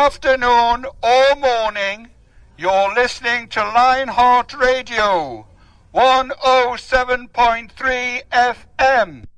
afternoon or morning, you're listening to Lionheart Radio, 107.3 FM.